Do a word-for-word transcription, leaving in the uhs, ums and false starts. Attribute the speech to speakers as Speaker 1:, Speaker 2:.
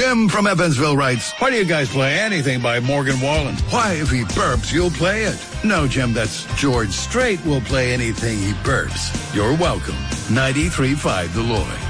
Speaker 1: Jim from Evansville writes,
Speaker 2: Why do you guys play anything by Morgan Wallen?
Speaker 1: Why, if he burps, you'll play it. No, Jim, that's George Strait will play anything he burps. You're welcome. ninety-three point five The Lloyd.